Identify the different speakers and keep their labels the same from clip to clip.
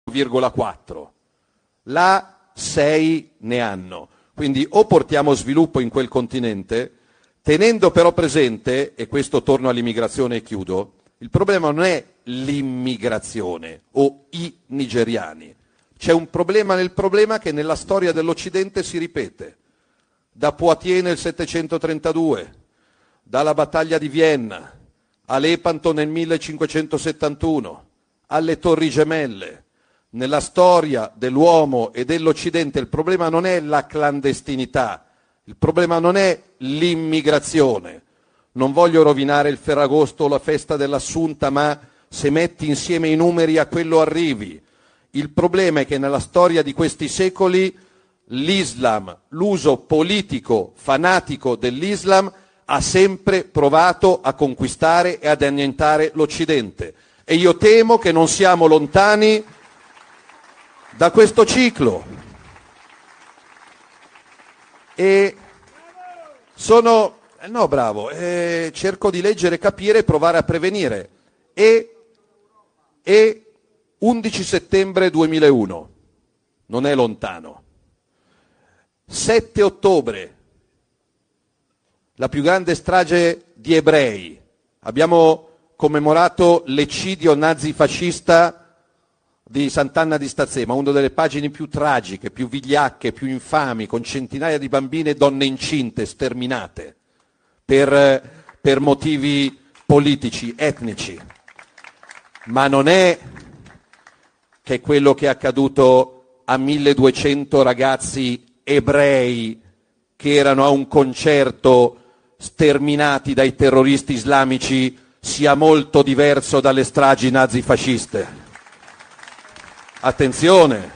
Speaker 1: 0,4, là 6 ne hanno. Quindi o portiamo sviluppo in quel continente, tenendo però presente, e questo torno all'immigrazione e chiudo, il problema non è l'immigrazione o i nigeriani. C'è un problema nel problema che nella storia dell'Occidente si ripete. Da Poitiers nel 732, dalla battaglia di Vienna, a Lepanto nel 1571, alle Torri Gemelle. Nella storia dell'uomo e dell'Occidente il problema non è la clandestinità, il problema non è l'immigrazione. Non voglio rovinare il Ferragosto o la festa dell'Assunta, ma se metti insieme i numeri a quello arrivi. Il problema è che nella storia di questi secoli l'Islam, l'uso politico, fanatico dell'Islam, ha sempre provato a conquistare e ad annientare l'Occidente. E io temo che non siamo lontani da questo ciclo. E sono... no, bravo, cerco di leggere, capire e provare a prevenire. E 11 settembre 2001, non è lontano. 7 ottobre, la più grande strage di ebrei. Abbiamo commemorato l'eccidio nazifascista di Sant'Anna di Stazzema, una delle pagine più tragiche, più vigliacche, più infami, con centinaia di bambine e donne incinte sterminate per motivi politici, etnici. Ma non è che quello che è accaduto a 1200 ragazzi ebrei che erano a un concerto sterminati dai terroristi islamici sia molto diverso dalle stragi nazifasciste. Attenzione,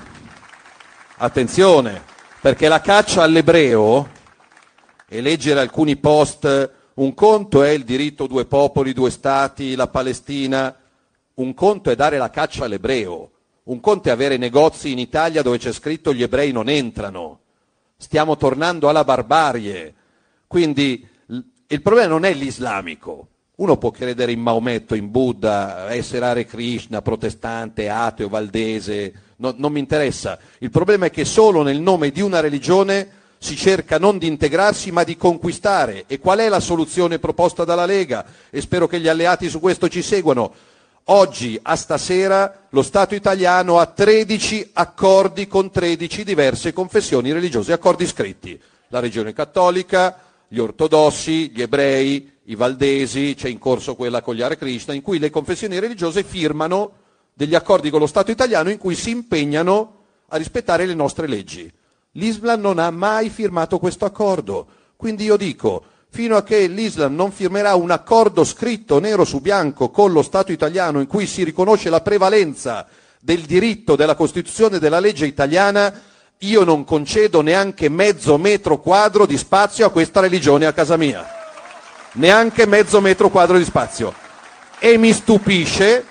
Speaker 1: perché la caccia all'ebreo, e leggere alcuni post, un conto è il diritto due popoli, due stati, la Palestina, un conto è dare la caccia all'ebreo, un conto è avere negozi in Italia dove c'è scritto gli ebrei non entrano. Stiamo tornando alla barbarie. Quindi il problema non è l'islamico. Uno può credere in Maometto, in Buddha, essere Hare Krishna, protestante, ateo, valdese, non mi interessa. Il problema è che solo nel nome di una religione si cerca non di integrarsi ma di conquistare. E qual è la soluzione proposta dalla Lega? E spero che gli alleati su questo ci seguano. Oggi, a stasera, lo Stato italiano ha 13 accordi con 13 diverse confessioni religiose, accordi scritti. La religione cattolica, gli ortodossi, gli ebrei, i valdesi, c'è in corso quella con gli Hare Krishna, in cui le confessioni religiose firmano degli accordi con lo Stato italiano in cui si impegnano a rispettare le nostre leggi. L'Islam non ha mai firmato questo accordo, quindi io dico, fino a che l'Islam non firmerà un accordo scritto nero su bianco con lo Stato italiano in cui si riconosce la prevalenza del diritto, della Costituzione e della legge italiana, io non concedo neanche mezzo metro quadro di spazio a questa religione a casa mia. Neanche mezzo metro quadro di spazio. E mi stupisce,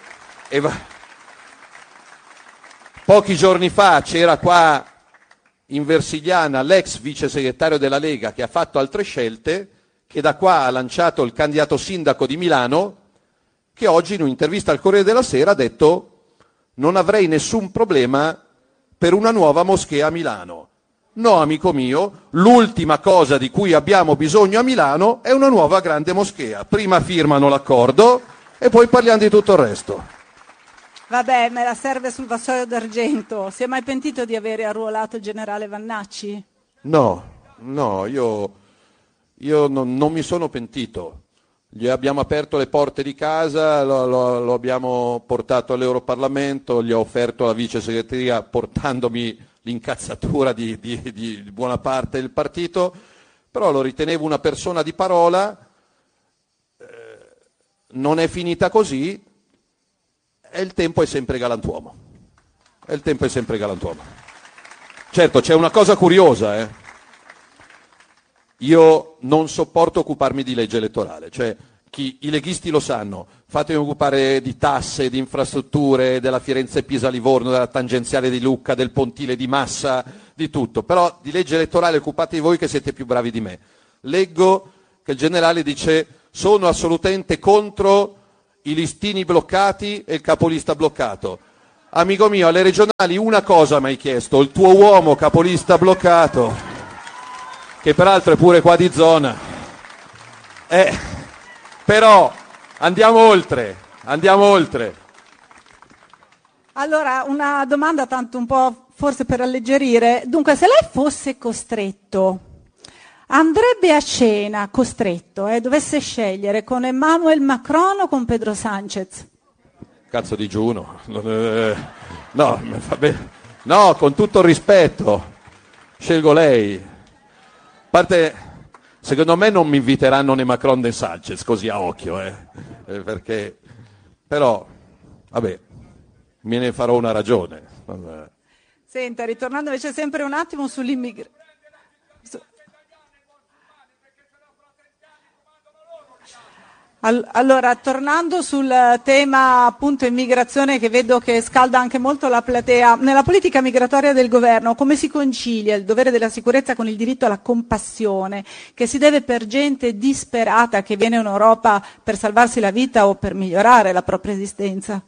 Speaker 1: pochi giorni fa c'era qua in Versigliana l'ex vice segretario della Lega che ha fatto altre scelte, che da qua ha lanciato il candidato sindaco di Milano, che oggi in un'intervista al Corriere della Sera ha detto non avrei nessun problema per una nuova moschea a Milano. No, amico mio, l'ultima cosa di cui abbiamo bisogno a Milano è una nuova grande moschea. Prima firmano l'accordo e poi parliamo di tutto il resto.
Speaker 2: Vabbè, me la serve sul vassoio d'argento. Si è mai pentito di avere arruolato il generale Vannacci?
Speaker 1: No, io non mi sono pentito. Gli abbiamo aperto le porte di casa, lo abbiamo portato all'Europarlamento, gli ho offerto la vice segreteria portandomi l'incazzatura di buona parte del partito, però lo ritenevo una persona di parola, non è finita così e il tempo è sempre galantuomo. Certo, c'è una cosa curiosa, Io non sopporto occuparmi di legge elettorale, cioè i leghisti lo sanno, fatemi occupare di tasse, di infrastrutture, della Firenze-Pisa-Livorno, della tangenziale di Lucca, del pontile di Massa, di tutto, però di legge elettorale occupatevi voi che siete più bravi di me. Leggo che il generale dice sono assolutamente contro i listini bloccati e il capolista bloccato. Amico mio, alle regionali una cosa mi hai chiesto, il tuo uomo capolista bloccato, che peraltro è pure qua di zona. Però andiamo oltre.
Speaker 2: Allora, una domanda tanto un po' forse per alleggerire. Dunque, se lei fosse costretto, andrebbe a cena, costretto, dovesse scegliere con Emmanuel Macron o con Pedro Sánchez?
Speaker 1: Cazzo digiuno. No, vabbè. No, con tutto il rispetto, scelgo lei. A parte, secondo me non mi inviteranno né Macron né Sánchez, così a occhio, perché, però, vabbè, me ne farò una ragione.
Speaker 2: Senta, ritornando invece sempre un attimo sull'immigrazione. Allora, tornando sul tema appunto immigrazione, che vedo che scalda anche molto la platea, nella politica migratoria del governo come si concilia il dovere della sicurezza con il diritto alla compassione che si deve per gente disperata che viene in Europa per salvarsi la vita o per migliorare la propria esistenza?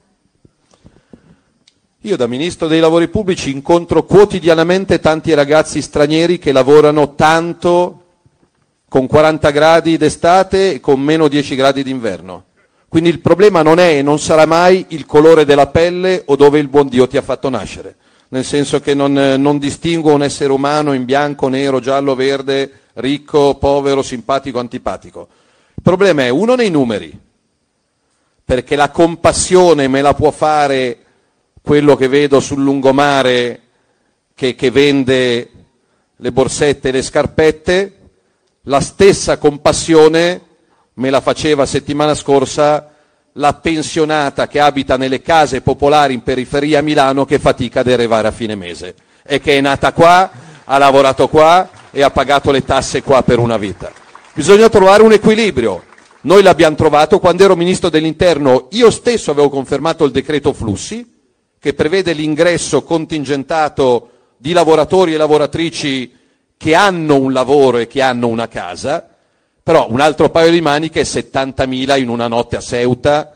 Speaker 1: Io da Ministro dei Lavori Pubblici incontro quotidianamente tanti ragazzi stranieri che lavorano tanto con 40 gradi d'estate e con meno 10 gradi d'inverno. Quindi il problema non è e non sarà mai il colore della pelle o dove il buon Dio ti ha fatto nascere, nel senso che non distingo un essere umano in bianco, nero, giallo, verde, ricco, povero, simpatico, antipatico. Il problema è uno nei numeri, perché la compassione me la può fare quello che vedo sul lungomare che vende le borsette e le scarpette. La stessa compassione me la faceva settimana scorsa la pensionata che abita nelle case popolari in periferia a Milano, che fatica ad arrivare a fine mese e che è nata qua, ha lavorato qua e ha pagato le tasse qua per una vita. Bisogna trovare un equilibrio. Noi l'abbiamo trovato quando ero Ministro dell'Interno. Io stesso avevo confermato il decreto flussi, che prevede l'ingresso contingentato di lavoratori e lavoratrici che hanno un lavoro e che hanno una casa, però un altro paio di maniche è 70.000 in una notte a Ceuta,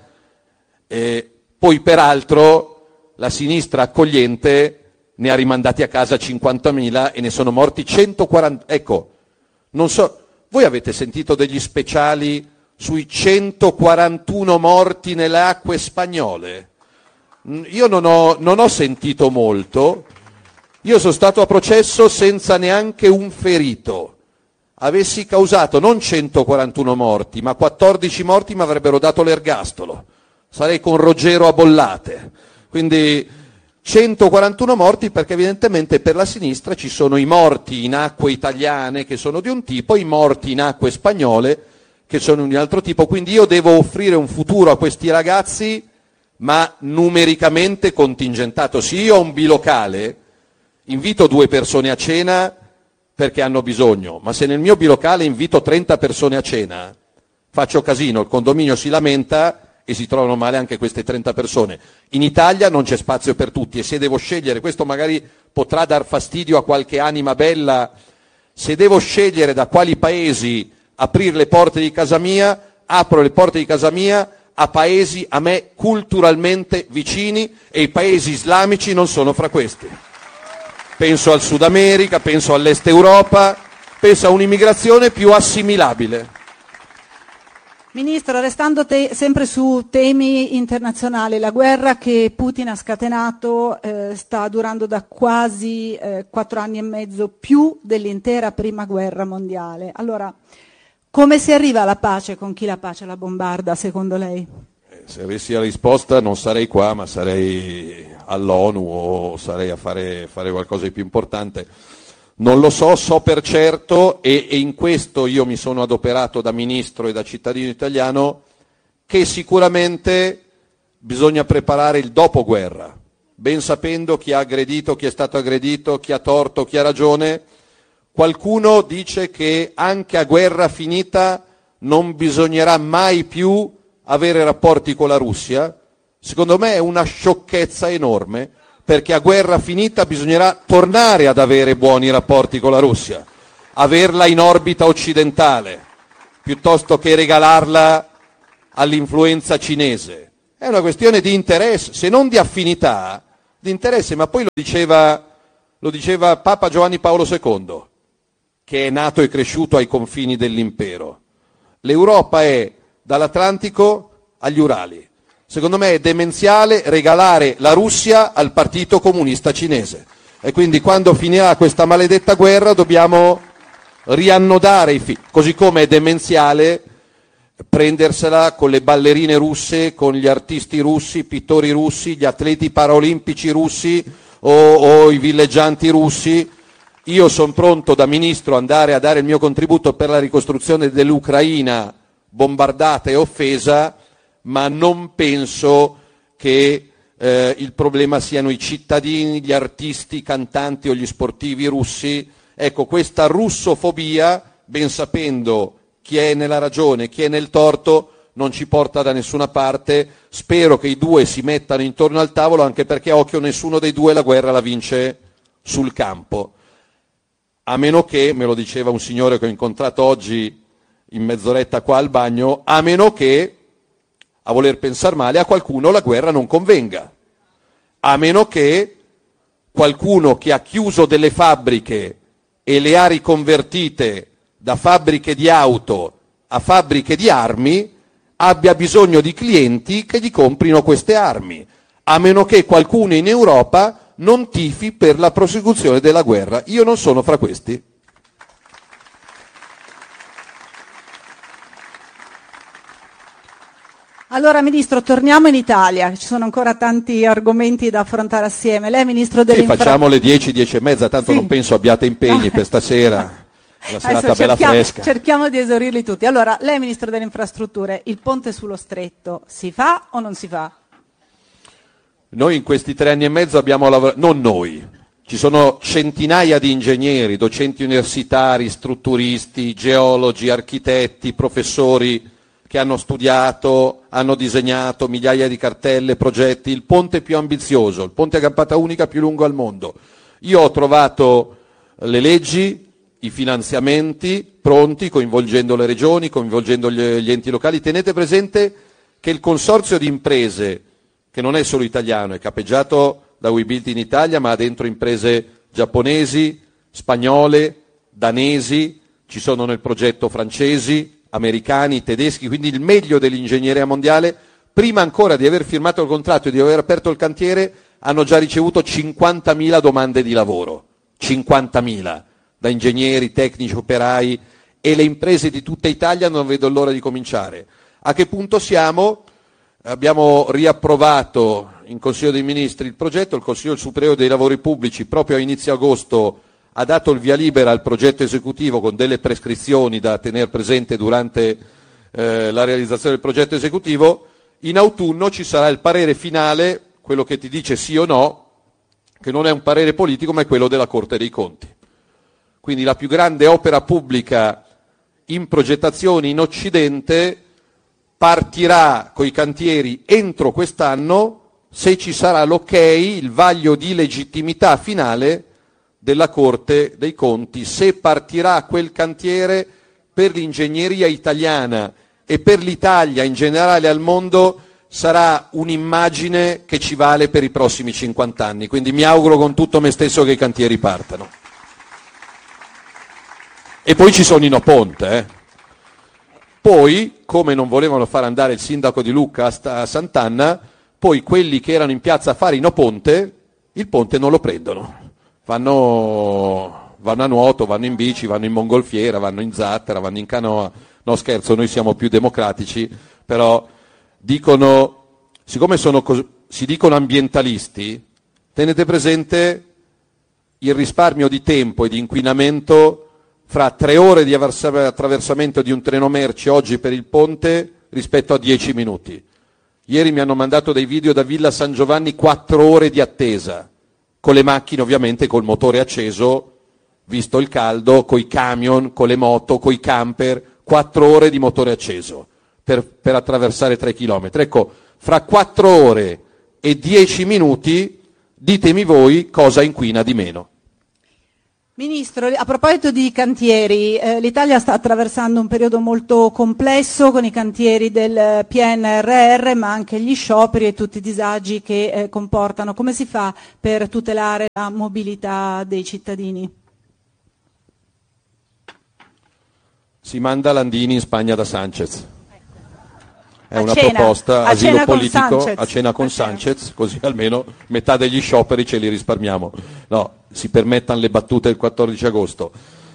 Speaker 1: poi peraltro la sinistra accogliente ne ha rimandati a casa 50.000 e ne sono morti 140. Ecco, non so, voi avete sentito degli speciali sui 141 morti nelle acque spagnole? Io non ho sentito molto. Io sono stato a processo senza neanche un ferito. Avessi causato non 141 morti, ma 14 morti mi avrebbero dato l'ergastolo. Sarei con Ruggero a Bollate. Quindi 141 morti perché evidentemente per la sinistra ci sono i morti in acque italiane che sono di un tipo, i morti in acque spagnole che sono di un altro tipo. Quindi io devo offrire un futuro a questi ragazzi, ma numericamente contingentato. Sì, io ho un bilocale, invito 2 persone a cena perché hanno bisogno, ma se nel mio bilocale invito 30 persone a cena, faccio casino, il condominio si lamenta e si trovano male anche queste 30 persone. In Italia non c'è spazio per tutti e se devo scegliere, questo magari potrà dar fastidio a qualche anima bella, se devo scegliere da quali paesi aprire le porte di casa mia, apro le porte di casa mia a paesi a me culturalmente vicini e i paesi islamici non sono fra questi. Penso al Sud America, penso all'Est Europa, penso a un'immigrazione più assimilabile.
Speaker 2: Ministro, restando sempre su temi internazionali, la guerra che Putin ha scatenato sta durando da quasi 4 anni e mezzo, più dell'intera prima guerra mondiale. Allora, come si arriva alla pace con chi la pace la bombarda, secondo lei?
Speaker 1: Se avessi la risposta non sarei qua, ma sarei all'ONU o sarei a fare qualcosa di più importante. Non lo so, so per certo, e in questo io mi sono adoperato da ministro e da cittadino italiano, che sicuramente bisogna preparare il dopoguerra, ben sapendo chi ha aggredito, chi è stato aggredito, chi ha torto, chi ha ragione. Qualcuno dice che anche a guerra finita non bisognerà mai più avere rapporti con la Russia. Secondo me è una sciocchezza enorme, perché a guerra finita bisognerà tornare ad avere buoni rapporti con la Russia, averla in orbita occidentale, piuttosto che regalarla all'influenza cinese. È una questione di interesse, se non di affinità. di interesse, ma poi lo diceva Papa Giovanni Paolo II, che è nato e cresciuto ai confini dell'impero. L'Europa è dall'Atlantico agli Urali. Secondo me è demenziale regalare la Russia al Partito Comunista Cinese. E quindi quando finirà questa maledetta guerra dobbiamo riannodare i fili. Così come è demenziale prendersela con le ballerine russe, con gli artisti russi, i pittori russi, gli atleti paraolimpici russi o i villeggianti russi. Io sono pronto da ministro andare a dare il mio contributo per la ricostruzione dell'Ucraina bombardata e offesa, ma non penso che il problema siano i cittadini, gli artisti, i cantanti o gli sportivi russi. Ecco, questa russofobia, ben sapendo chi è nella ragione, chi è nel torto, non ci porta da nessuna parte. Spero che i due si mettano intorno al tavolo, anche perché, occhio, nessuno dei due la guerra la vince sul campo. A meno che, me lo diceva un signore che ho incontrato oggi in mezz'oretta qua al bagno, a meno che, a voler pensare male, a qualcuno la guerra non convenga. A meno che qualcuno che ha chiuso delle fabbriche e le ha riconvertite da fabbriche di auto a fabbriche di armi abbia bisogno di clienti che gli comprino queste armi. A meno che qualcuno in Europa non tifi per la prosecuzione della guerra. Io non sono fra questi.
Speaker 2: Allora, Ministro, torniamo in Italia, ci sono ancora tanti argomenti da affrontare assieme. Lei è Ministro
Speaker 1: facciamo le 10, 10 e mezza, tanto sì. Non penso abbiate impegni per stasera, la serata bella fresca.
Speaker 2: Cerchiamo di esaurirli tutti. Allora, lei è Ministro delle Infrastrutture, il ponte sullo Stretto si fa o non si fa?
Speaker 1: Noi in questi 3 anni e mezzo abbiamo lavorato, non noi, ci sono centinaia di ingegneri, docenti universitari, strutturisti, geologi, architetti, professori, che hanno studiato, hanno disegnato migliaia di cartelle, progetti, il ponte più ambizioso, il ponte a gambata unica più lungo al mondo. Io ho trovato le leggi, i finanziamenti pronti, coinvolgendo le regioni, coinvolgendo gli enti locali. Tenete presente che il consorzio di imprese, che non è solo italiano, è capeggiato da WeBuild in Italia, ma ha dentro imprese giapponesi, spagnole, danesi, ci sono nel progetto francesi, americani, tedeschi, quindi il meglio dell'ingegneria mondiale. Prima ancora di aver firmato il contratto e di aver aperto il cantiere, hanno già ricevuto 50.000 domande di lavoro, 50.000, da ingegneri, tecnici, operai, e le imprese di tutta Italia non vedono l'ora di cominciare. A che punto siamo? Abbiamo riapprovato in Consiglio dei Ministri il progetto, il Consiglio Superiore dei Lavori Pubblici proprio a inizio agosto ha dato il via libera al progetto esecutivo con delle prescrizioni da tener presente durante la realizzazione del progetto esecutivo. In autunno ci sarà il parere finale, quello che ti dice sì o no, che non è un parere politico ma è quello della Corte dei Conti. Quindi la più grande opera pubblica in progettazione in Occidente partirà coi cantieri entro quest'anno se ci sarà l'ok, il vaglio di legittimità finale della Corte dei Conti. Se partirà quel cantiere, per l'ingegneria italiana e per l'Italia in generale al mondo sarà un'immagine che ci vale per i prossimi 50 anni. Quindi mi auguro con tutto me stesso che i cantieri partano. E poi ci sono i no ponte. Poi, come non volevano far andare il sindaco di Lucca a Sant'Anna, poi quelli che erano in piazza a fare i no ponte, il ponte non lo prendono. Vanno a nuoto, vanno in bici, vanno in mongolfiera, vanno in zattera, vanno in canoa. No, scherzo, noi siamo più democratici, però dicono, siccome si dicono ambientalisti, tenete presente il risparmio di tempo e di inquinamento fra 3 ore di attraversamento di un treno merci oggi per il ponte rispetto a 10 minuti. Ieri mi hanno mandato dei video da Villa San Giovanni, 4 ore di attesa, con le macchine ovviamente col motore acceso, visto il caldo, coi camion, con le moto, coi camper, 4 ore di motore acceso per attraversare 3 chilometri. Ecco, fra 4 ore e 10 minuti ditemi voi cosa inquina di meno.
Speaker 2: Ministro, a proposito di cantieri, l'Italia sta attraversando un periodo molto complesso con i cantieri del PNRR, ma anche gli scioperi e tutti i disagi che comportano. Come si fa per tutelare la mobilità dei cittadini?
Speaker 1: Si manda Landini in Spagna da Sanchez. È
Speaker 2: A
Speaker 1: una
Speaker 2: cena,
Speaker 1: proposta,
Speaker 2: a
Speaker 1: asilo
Speaker 2: cena con
Speaker 1: politico,
Speaker 2: Sanchez.
Speaker 1: a cena con
Speaker 2: A cena.
Speaker 1: Sanchez, così almeno metà degli scioperi ce li risparmiamo. No, si permettano le battute del 14 agosto.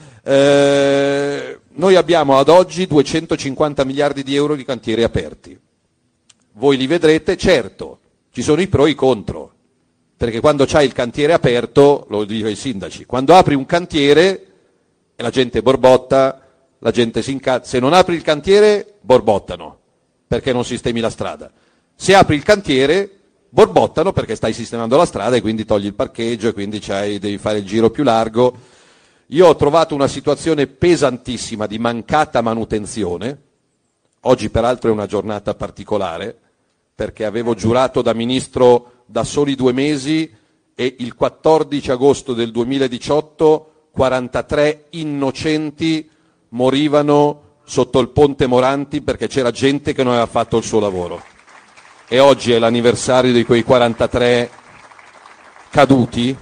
Speaker 1: Noi abbiamo ad oggi 250 miliardi di euro di cantieri aperti. Voi li vedrete, certo, ci sono i pro e i contro, perché quando c'hai il cantiere aperto, lo dico ai sindaci, quando apri un cantiere la gente borbotta, la gente si incazza, se non apri il cantiere borbottano, perché non sistemi la strada. Se apri il cantiere, borbottano perché stai sistemando la strada e quindi togli il parcheggio e quindi devi fare il giro più largo. Io ho trovato una situazione pesantissima di mancata manutenzione. Oggi peraltro è una giornata particolare perché avevo giurato da ministro da soli 2 mesi e il 14 agosto del 2018 43 innocenti morivano sotto il ponte Moranti perché c'era gente che non aveva fatto il suo lavoro. E oggi è l'anniversario di quei 43 caduti.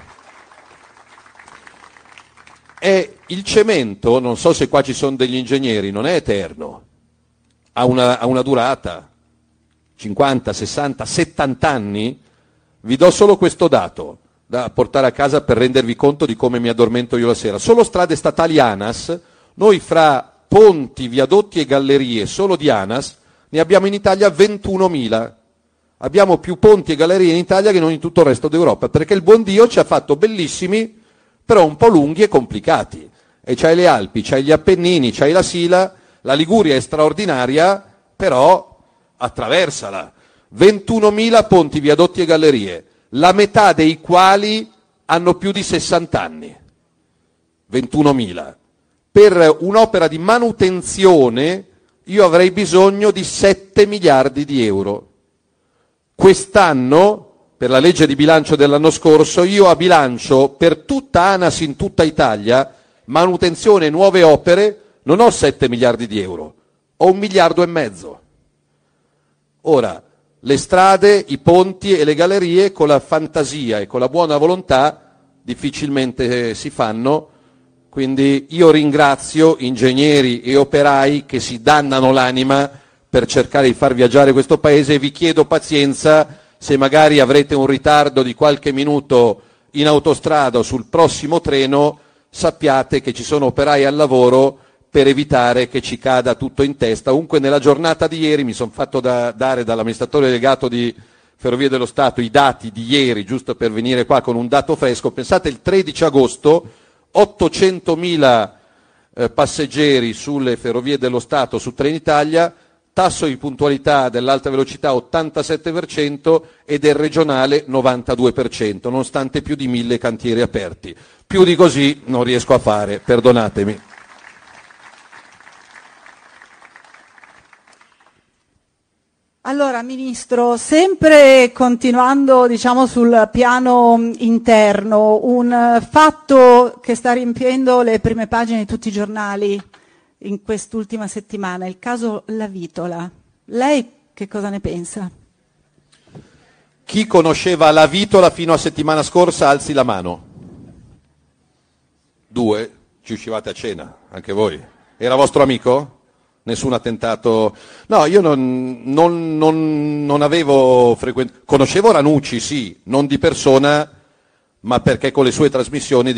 Speaker 1: E il cemento, non so se qua ci sono degli ingegneri, non è eterno, ha una durata, 50, 60, 70 anni. Vi do solo questo dato da portare a casa per rendervi conto di come mi addormento io la sera. Solo strade statali ANAS, noi fra ponti, viadotti e gallerie, solo di ANAS, ne abbiamo in Italia 21.000. Abbiamo più ponti e gallerie in Italia che non in tutto il resto d'Europa, perché il buon Dio ci ha fatto bellissimi, però un po' lunghi e complicati. E c'hai le Alpi, c'hai gli Appennini, c'hai la Sila, la Liguria è straordinaria, però attraversala. 21.000 ponti, viadotti e gallerie, la metà dei quali hanno più di 60 anni. 21.000. Per un'opera di manutenzione io avrei bisogno di 7 miliardi di euro. Quest'anno, per la legge di bilancio dell'anno scorso, io a bilancio per tutta ANAS in tutta Italia, manutenzione e nuove opere, non ho 7 miliardi di euro, ho 1,5 miliardi. Ora, le strade, i ponti e le gallerie con la fantasia e con la buona volontà difficilmente si fanno, quindi io ringrazio ingegneri e operai che si dannano l'anima per cercare di far viaggiare questo paese e vi chiedo pazienza se magari avrete un ritardo di qualche minuto in autostrada o sul prossimo treno, sappiate che ci sono operai al lavoro per evitare che ci cada tutto in testa. Comunque nella giornata di ieri mi sono fatto dare dall'amministratore delegato di Ferrovie dello Stato i dati di ieri, giusto per venire qua con un dato fresco. Pensate, il 13 agosto 800.000 passeggeri sulle Ferrovie dello Stato su Trenitalia, tasso di puntualità dell'alta velocità 87% e del regionale 92%, nonostante più di 1.000 cantieri aperti. Più di così non riesco a fare, perdonatemi.
Speaker 2: Allora, Ministro, sempre continuando sul piano interno, un fatto che sta riempiendo le prime pagine di tutti i giornali in quest'ultima settimana, il caso Lavitola. Lei che cosa ne pensa?
Speaker 1: Chi conosceva Lavitola fino a settimana scorsa alzi la mano. 2, ci uscivate a cena, anche voi. Era vostro amico? Nessun attentato? No, io non avevo conoscevo Ranucci, sì, non di persona, ma perché con le sue trasmissioni,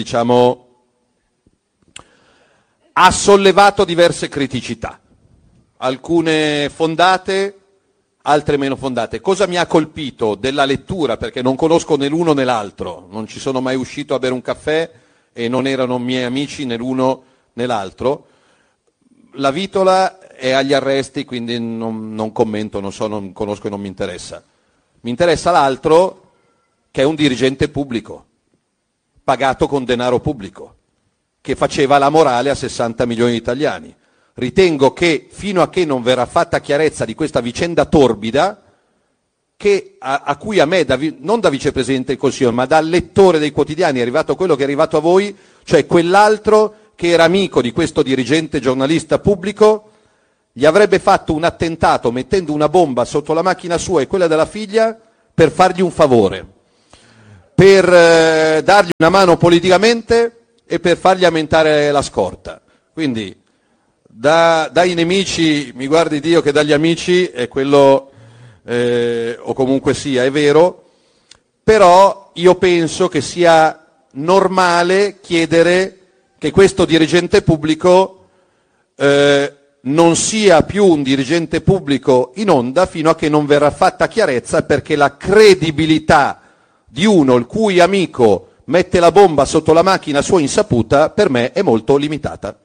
Speaker 1: ha sollevato diverse criticità, alcune fondate, altre meno fondate. Cosa mi ha colpito della lettura, perché non conosco né l'uno né l'altro, non ci sono mai uscito a bere un caffè e non erano miei amici né l'uno né l'altro. Lavitola è agli arresti, quindi non commento, non conosco e non mi interessa. Mi interessa l'altro, che è un dirigente pubblico, pagato con denaro pubblico, che faceva la morale a 60 milioni di italiani. Ritengo che fino a che non verrà fatta chiarezza di questa vicenda torbida, a cui a me, non da vicepresidente del Consiglio, ma da lettore dei quotidiani è arrivato quello che è arrivato a voi, cioè quell'altro che era amico di questo dirigente giornalista pubblico, gli avrebbe fatto un attentato mettendo una bomba sotto la macchina sua e quella della figlia per fargli un favore, per dargli una mano politicamente e per fargli aumentare la scorta. Quindi dai nemici mi guardi Dio che dagli amici è quello, o comunque sia, è vero, però io penso che sia normale chiedere che questo dirigente pubblico non sia più un dirigente pubblico in onda fino a che non verrà fatta chiarezza, perché la credibilità di uno il cui amico mette la bomba sotto la macchina a sua insaputa per me è molto limitata.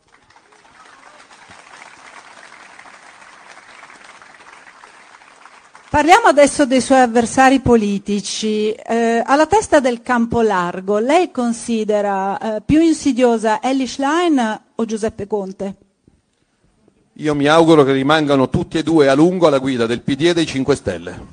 Speaker 2: Parliamo adesso dei suoi avversari politici. Alla testa del campo largo, lei considera più insidiosa Elly Schlein o Giuseppe Conte?
Speaker 1: Io mi auguro che rimangano tutti e due a lungo alla guida del PD e dei 5 Stelle.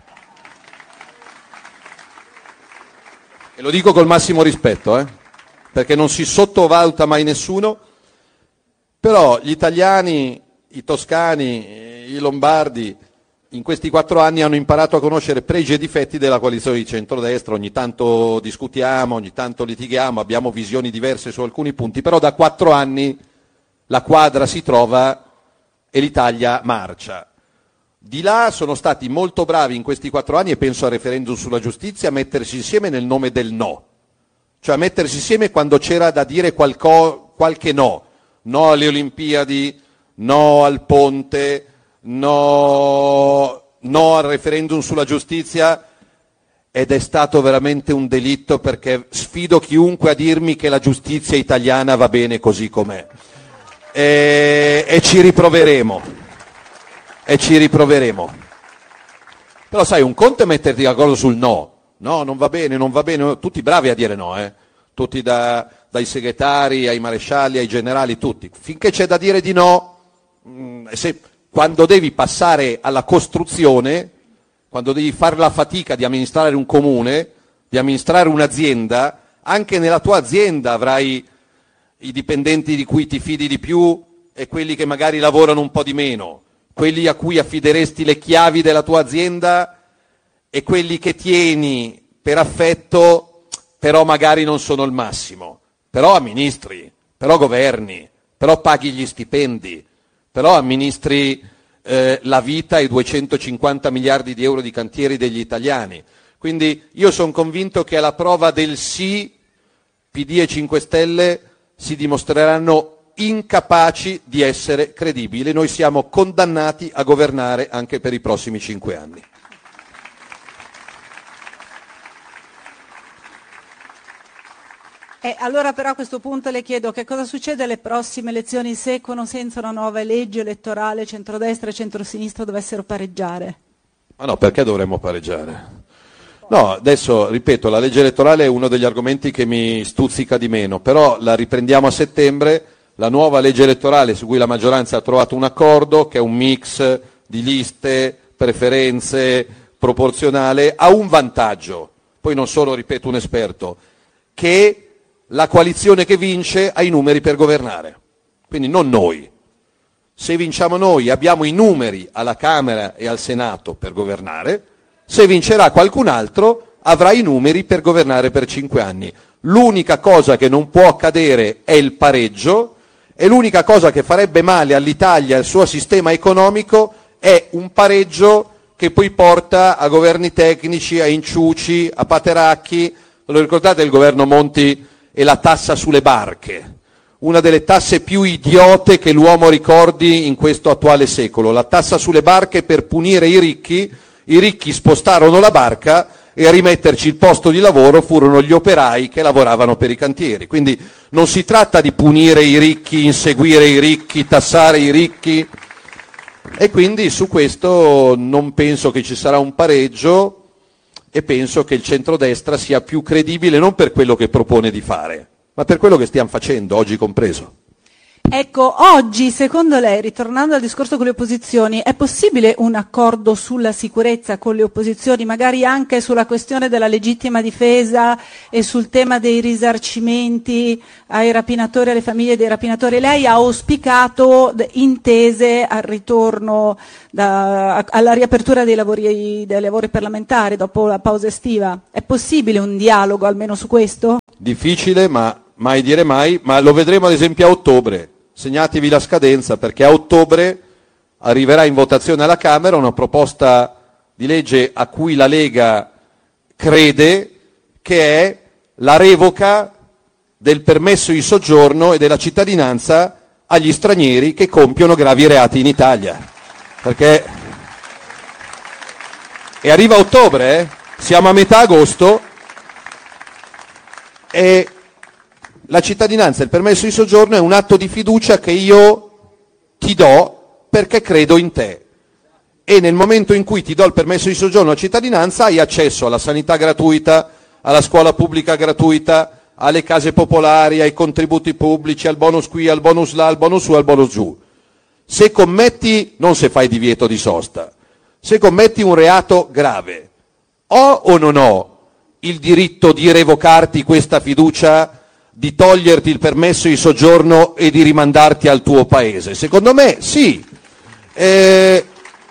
Speaker 1: E lo dico col massimo rispetto, perché non si sottovaluta mai nessuno, però gli italiani, i toscani, i lombardi, in questi 4 anni hanno imparato a conoscere pregi e difetti della coalizione di centrodestra. Ogni tanto discutiamo, ogni tanto litighiamo, abbiamo visioni diverse su alcuni punti, però da 4 anni la quadra si trova e l'Italia marcia. Di là sono stati molto bravi in questi 4 anni, e penso al referendum sulla giustizia, a mettersi insieme nel nome del no, cioè a mettersi insieme quando c'era da dire qualche no alle Olimpiadi, no al ponte, no al referendum sulla giustizia, ed è stato veramente un delitto, perché sfido chiunque a dirmi che la giustizia italiana va bene così com'è. E ci riproveremo. Però sai, un conto è metterti d'accordo sul no, non va bene, tutti bravi a dire no, tutti dai segretari ai marescialli ai generali, tutti. Finché c'è da dire di no, quando devi passare alla costruzione, quando devi fare la fatica di amministrare un comune, di amministrare un'azienda, anche nella tua azienda avrai i dipendenti di cui ti fidi di più e quelli che magari lavorano un po' di meno, quelli a cui affideresti le chiavi della tua azienda e quelli che tieni per affetto, però magari non sono il massimo, però amministri, però governi, però paghi gli stipendi, però amministri la vita e 250 miliardi di euro di cantieri degli italiani. Quindi io sono convinto che alla prova del sì, PD e 5 Stelle si dimostreranno incapaci di essere credibili. Noi siamo condannati a governare anche per i prossimi 5 anni.
Speaker 2: Allora però a questo punto le chiedo che cosa succede alle prossime elezioni se con o senza una nuova legge elettorale centrodestra e centrosinistra dovessero pareggiare?
Speaker 1: Ma no, perché dovremmo pareggiare? No, adesso ripeto, la legge elettorale è uno degli argomenti che mi stuzzica di meno, però la riprendiamo a settembre, la nuova legge elettorale su cui la maggioranza ha trovato un accordo, che è un mix di liste, preferenze, proporzionale, ha un vantaggio, poi non sono, ripeto, un esperto, che la coalizione che vince ha i numeri per governare, quindi non noi. Se vinciamo noi abbiamo i numeri alla Camera e al Senato per governare, se vincerà qualcun altro avrà i numeri per governare per 5 anni. L'unica cosa che non può accadere è il pareggio, e l'unica cosa che farebbe male all'Italia e al suo sistema economico è un pareggio che poi porta a governi tecnici, a inciuci, a pateracchi. Lo ricordate il governo Monti e la tassa sulle barche? Una delle tasse più idiote che l'uomo ricordi in questo attuale secolo. La tassa sulle barche per punire i ricchi spostarono la barca e a rimetterci il posto di lavoro furono gli operai che lavoravano per i cantieri. Quindi non si tratta di punire i ricchi, inseguire i ricchi, tassare i ricchi, e quindi su questo non penso che ci sarà un pareggio, e penso che il centrodestra sia più credibile non per quello che propone di fare, ma per quello che stiamo facendo, oggi compreso.
Speaker 2: Ecco, oggi, secondo lei, ritornando al discorso con le opposizioni, è possibile un accordo sulla sicurezza con le opposizioni, magari anche sulla questione della legittima difesa e sul tema dei risarcimenti ai rapinatori, alle famiglie dei rapinatori? Lei ha auspicato intese al ritorno, alla riapertura dei lavori parlamentari dopo la pausa estiva. È possibile un dialogo almeno su questo?
Speaker 1: Difficile, ma mai dire mai, ma lo vedremo ad esempio a ottobre. Segnatevi la scadenza, perché a ottobre arriverà in votazione alla Camera una proposta di legge a cui la Lega crede, che è la revoca del permesso di soggiorno e della cittadinanza agli stranieri che compiono gravi reati in Italia. Perché e arriva a ottobre, siamo a metà agosto e la cittadinanza e il permesso di soggiorno è un atto di fiducia che io ti do perché credo in te. E nel momento in cui ti do il permesso di soggiorno a cittadinanza hai accesso alla sanità gratuita, alla scuola pubblica gratuita, alle case popolari, ai contributi pubblici, al bonus qui, al bonus là, al bonus su, al bonus giù. Se commetti, non se fai divieto di sosta, se commetti un reato grave, ho o non ho il diritto di revocarti questa fiducia, di toglierti il permesso di soggiorno e di rimandarti al tuo paese? Secondo me sì. È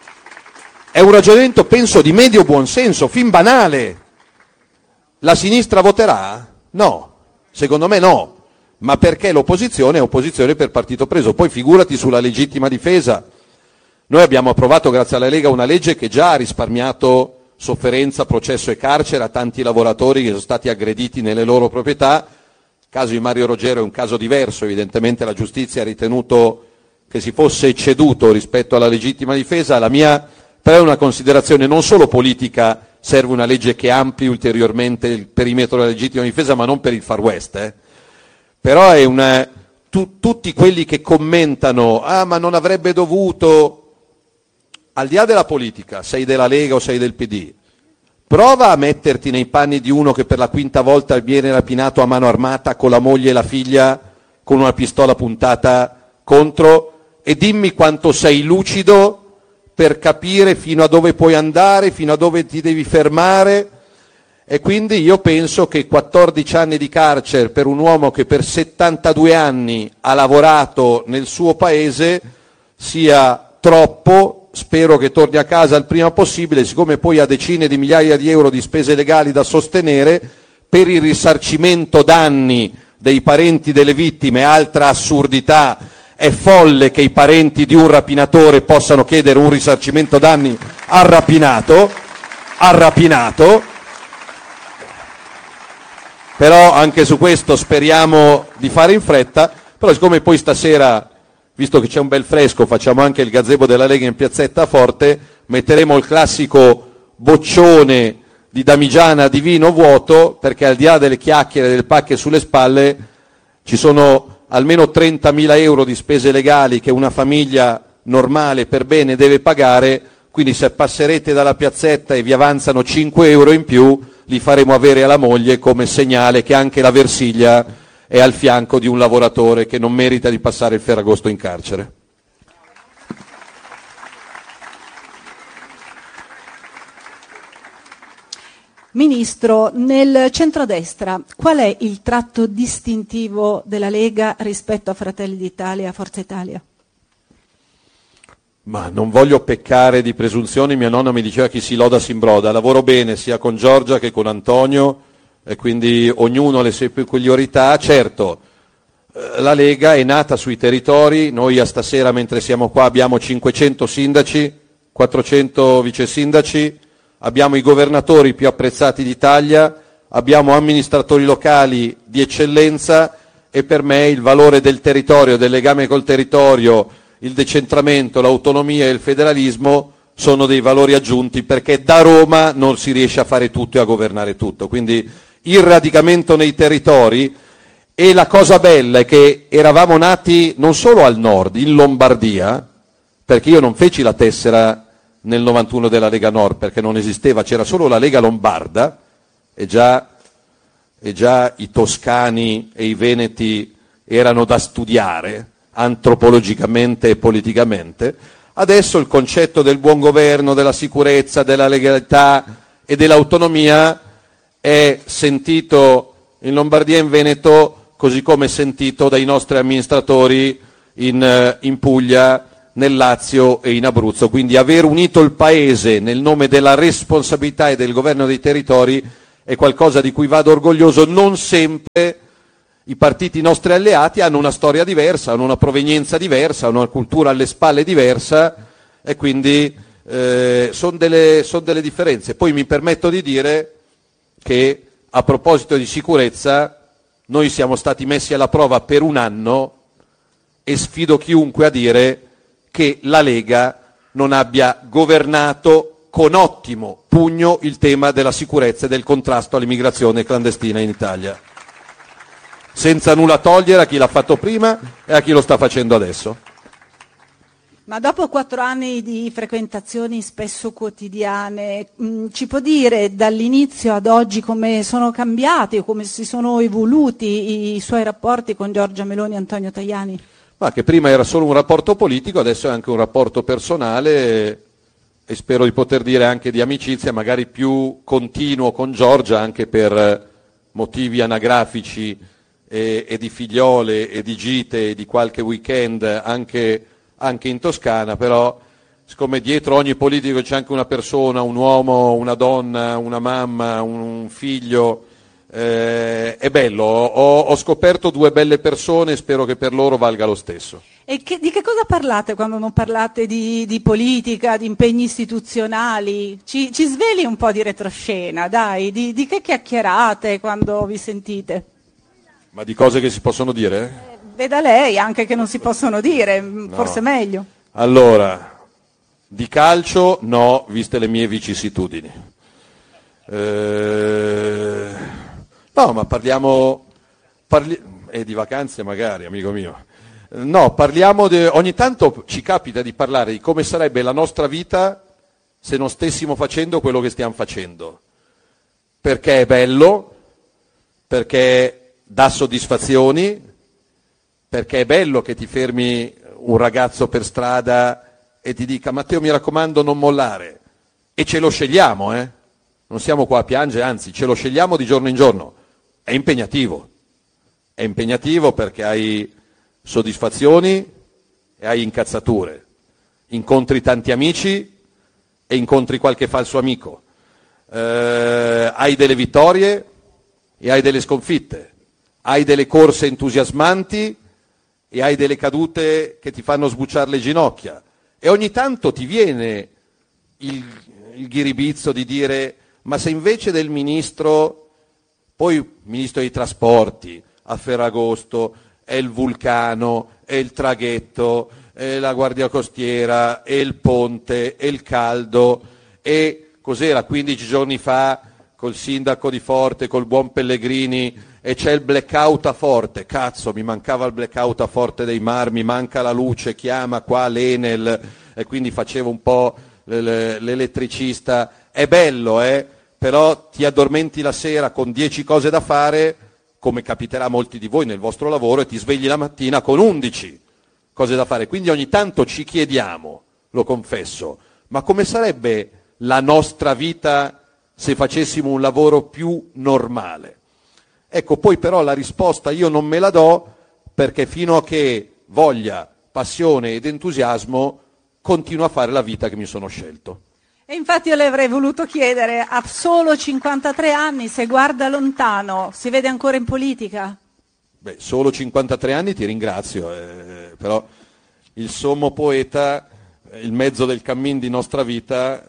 Speaker 1: un ragionamento, penso, di medio buonsenso, fin banale. La sinistra voterà? No, secondo me no, ma perché l'opposizione è opposizione per partito preso. Poi figurati sulla legittima difesa. Noi abbiamo approvato, grazie alla Lega, una legge che già ha risparmiato sofferenza, processo e carcere a tanti lavoratori che sono stati aggrediti nelle loro proprietà. Il caso di Mario Roggero è un caso diverso, evidentemente la giustizia ha ritenuto che si fosse ecceduto rispetto alla legittima difesa. La mia però è una considerazione non solo politica, serve una legge che ampli ulteriormente il perimetro della legittima difesa, ma non per il Far West. Però è tutti quelli che commentano, ma non avrebbe dovuto, al di là della politica, sei della Lega o sei del PD, prova a metterti nei panni di uno che per la quinta volta viene rapinato a mano armata con la moglie e la figlia con una pistola puntata contro e dimmi quanto sei lucido per capire fino a dove puoi andare, fino a dove ti devi fermare. E quindi io penso che 14 anni di carcere per un uomo che per 72 anni ha lavorato nel suo paese sia troppo. Spero che torni a casa il prima possibile, siccome poi ha decine di migliaia di euro di spese legali da sostenere per il risarcimento danni dei parenti delle vittime. Altra assurdità, è folle che i parenti di un rapinatore possano chiedere un risarcimento danni al rapinato, però anche su questo speriamo di fare in fretta. Però siccome poi stasera, visto che c'è un bel fresco, facciamo anche il gazebo della Lega in piazzetta Forte, metteremo il classico boccione di damigiana di vino vuoto, perché al di là delle chiacchiere e delle pacche sulle spalle ci sono almeno 30.000 euro di spese legali che una famiglia normale per bene deve pagare, quindi se passerete dalla piazzetta e vi avanzano 5 euro in più, li faremo avere alla moglie come segnale che anche la Versiglia è al fianco di un lavoratore che non merita di passare il Ferragosto in carcere.
Speaker 2: Ministro, nel centrodestra qual è il tratto distintivo della Lega rispetto a Fratelli d'Italia e a Forza Italia?
Speaker 1: Ma non voglio peccare di presunzioni, mia nonna mi diceva chi si loda si imbroda. Lavoro bene sia con Giorgia che con Antonio e quindi ognuno ha le sue peculiarità. Certo, la Lega è nata sui territori, noi a stasera mentre siamo qua abbiamo 500 sindaci, 400 vice sindaci, abbiamo i governatori più apprezzati d'Italia, abbiamo amministratori locali di eccellenza e per me il valore del territorio, del legame col territorio, il decentramento, l'autonomia e il federalismo sono dei valori aggiunti, perché da Roma non si riesce a fare tutto e a governare tutto. Quindi il radicamento nei territori. E la cosa bella è che eravamo nati non solo al nord, in Lombardia, perché io non feci la tessera nel 91 della Lega Nord, perché non esisteva, c'era solo la Lega Lombarda, e già i toscani e i veneti erano da studiare, antropologicamente e politicamente. Adesso il concetto del buon governo, della sicurezza, della legalità e dell'autonomia è sentito in Lombardia e in Veneto, così come è sentito dai nostri amministratori in Puglia, nel Lazio e in Abruzzo. Quindi aver unito il Paese nel nome della responsabilità e del governo dei territori è qualcosa di cui vado orgoglioso. Non sempre i partiti nostri alleati hanno una storia diversa, hanno una provenienza diversa, hanno una cultura alle spalle diversa e quindi sono delle differenze. Poi mi permetto di dire che a proposito di sicurezza noi siamo stati messi alla prova per un anno e sfido chiunque a dire che la Lega non abbia governato con ottimo pugno il tema della sicurezza e del contrasto all'immigrazione clandestina in Italia, senza nulla togliere a chi l'ha fatto prima e a chi lo sta facendo adesso.
Speaker 2: Ma dopo 4 anni di frequentazioni spesso quotidiane, ci può dire dall'inizio ad oggi come sono cambiati o come si sono evoluti i suoi rapporti con Giorgia Meloni e Antonio Tajani?
Speaker 1: Ma che prima era solo un rapporto politico, adesso è anche un rapporto personale e spero di poter dire anche di amicizia, magari più continuo con Giorgia, anche per motivi anagrafici e di figliole e di gite e di qualche weekend anche in Toscana, però siccome dietro ogni politico c'è anche una persona, un uomo, una donna, una mamma, un figlio, è bello, ho scoperto 2 belle persone e spero che per loro valga lo stesso.
Speaker 2: E di che cosa parlate quando non parlate di politica, di impegni istituzionali? Ci sveli un po' di retroscena, dai, di che chiacchierate quando vi sentite?
Speaker 1: Ma di cose che si possono dire?
Speaker 2: Veda lei, anche che non si possono dire, forse meglio.
Speaker 1: Allora, di calcio no, viste le mie vicissitudini. No, ma parliamo di vacanze magari, amico mio. No, parliamo ogni tanto ci capita di parlare di come sarebbe la nostra vita se non stessimo facendo quello che stiamo facendo. Perché è bello, perché dà soddisfazioni, perché è bello che ti fermi un ragazzo per strada e ti dica Matteo mi raccomando non mollare. E ce lo scegliamo, Non siamo qua a piangere, anzi ce lo scegliamo di giorno in giorno. È impegnativo perché hai soddisfazioni e hai incazzature. Incontri tanti amici e incontri qualche falso amico. Hai delle vittorie e hai delle sconfitte. Hai delle corse entusiasmanti e hai delle cadute che ti fanno sbucciare le ginocchia. E ogni tanto ti viene il ghiribizzo di dire ma se invece del ministro, poi ministro dei trasporti, a Ferragosto, è il vulcano, è il traghetto, è la guardia costiera, è il ponte, è il caldo, e cos'era 15 giorni fa col sindaco di Forte, col buon Pellegrini, e c'è il blackout a Forte, cazzo mi mancava il blackout a Forte dei Mar, mi manca la luce, chiama qua l'Enel, e quindi facevo un po' l'elettricista, è bello, però ti addormenti la sera con 10 cose da fare, come capiterà a molti di voi nel vostro lavoro, e ti svegli la mattina con 11 cose da fare. Quindi ogni tanto ci chiediamo, lo confesso, ma come sarebbe la nostra vita se facessimo un lavoro più normale? Ecco, poi però la risposta io non me la do, perché fino a che voglia, passione ed entusiasmo continuo a fare la vita che mi sono scelto.
Speaker 2: E infatti io le avrei voluto chiedere, a solo 53 anni, se guarda lontano, si vede ancora in politica?
Speaker 1: Beh, solo 53 anni ti ringrazio, però il sommo poeta, il mezzo del cammin di nostra vita,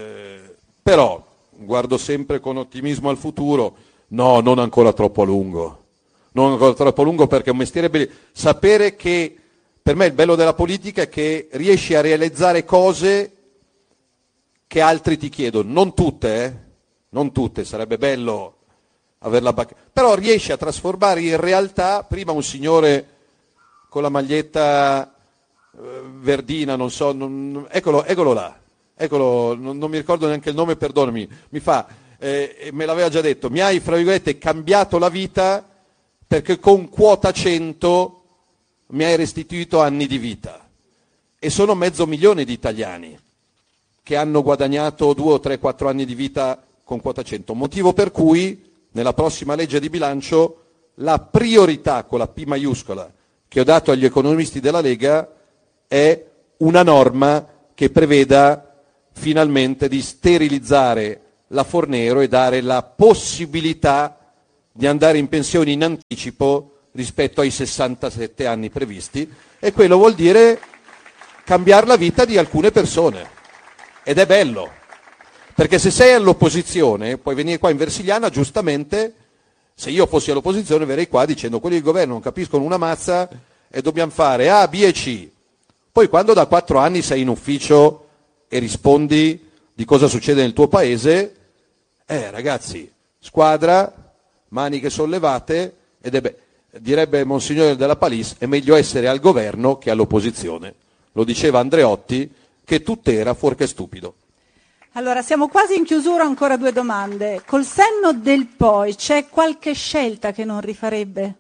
Speaker 1: però guardo sempre con ottimismo al futuro, no, non ancora troppo a lungo, non ancora troppo a lungo perché è un mestiere bello, sapere che per me il bello della politica è che riesci a realizzare cose che altri ti chiedono, non tutte, sarebbe bello averla però riesci a trasformare in realtà, prima un signore con la maglietta verdina, non so, eccolo là, non mi ricordo neanche il nome, perdonami, mi fa, me l'aveva già detto, mi hai, fra virgolette, cambiato la vita perché con quota 100 mi hai restituito anni di vita. E sono 500.000 di italiani che hanno guadagnato 2 o 3, 4 anni di vita con quota 100, motivo per cui nella prossima legge di bilancio la priorità con la P maiuscola che ho dato agli economisti della Lega è una norma che preveda finalmente di sterilizzare la Fornero e dare la possibilità di andare in pensione in anticipo rispetto ai 67 anni previsti, e quello vuol dire cambiare la vita di alcune persone. Ed è bello, perché se sei all'opposizione puoi venire qua in Versigliana, giustamente, se io fossi all'opposizione verrei qua dicendo quelli del governo non capiscono una mazza e dobbiamo fare A, B e C. Poi quando da 4 anni sei in ufficio e rispondi di cosa succede nel tuo paese, ragazzi, squadra, maniche sollevate, direbbe Monsignore della Palis, è meglio essere al governo che all'opposizione. Lo diceva Andreotti, che tutt'era fuorché stupido.
Speaker 2: Allora, siamo quasi in chiusura, ancora 2 domande. Col senno del poi, c'è qualche scelta che non rifarebbe?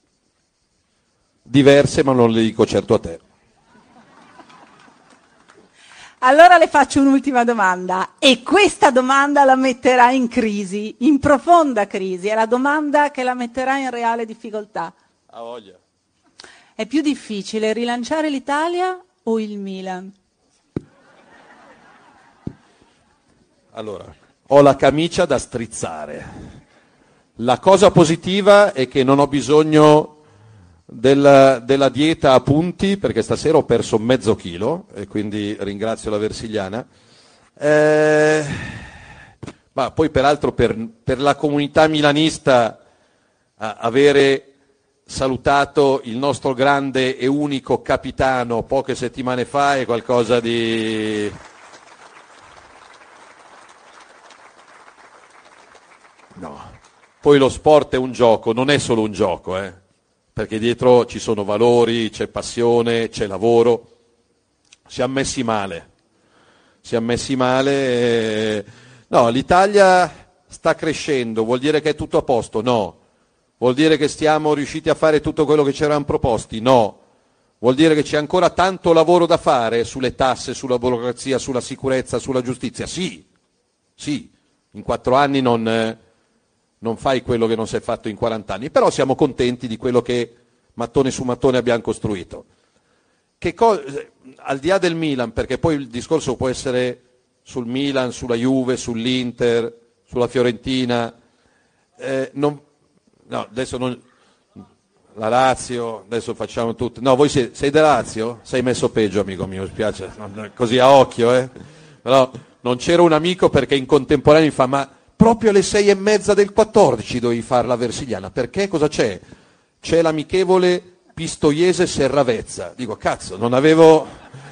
Speaker 1: Diverse, ma non le dico certo a te.
Speaker 2: Allora le faccio un'ultima domanda, e questa domanda la metterà in crisi, in profonda crisi, è la domanda che la metterà in reale difficoltà.
Speaker 1: Ha voglia.
Speaker 2: È più difficile rilanciare l'Italia o il Milan?
Speaker 1: Allora, ho la camicia da strizzare. La cosa positiva è che non ho bisogno della dieta a punti, perché stasera ho perso mezzo chilo e quindi ringrazio la Versigliana. Ma poi peraltro per la comunità milanista avere salutato il nostro grande e unico capitano poche settimane fa è qualcosa di... No. Poi lo sport è un gioco, non è solo un gioco, perché dietro ci sono valori, c'è passione, c'è lavoro. Siamo messi male. No, l'Italia sta crescendo, vuol dire che è tutto a posto? No. Vuol dire che stiamo riusciti a fare tutto quello che ci eravamo proposti? No. Vuol dire che c'è ancora tanto lavoro da fare sulle tasse, sulla burocrazia, sulla sicurezza, sulla giustizia? Sì. In 4 anni non fai quello che non si è fatto in 40 anni, però siamo contenti di quello che mattone su mattone abbiamo costruito. Al di là del Milan, perché poi il discorso può essere sul Milan, sulla Juve, sull'Inter, sulla Fiorentina, la Lazio, adesso facciamo tutto. No, voi sei da Lazio? Sei messo peggio, amico mio, mi spiace, così a occhio, Però non c'era un amico perché in contemporanea mi fa, ma proprio alle 6:30 del 14 dovevi fare la Versigliana, perché cosa c'è? C'è l'amichevole Pistoiese-Serravezza. Dico, cazzo, non avevo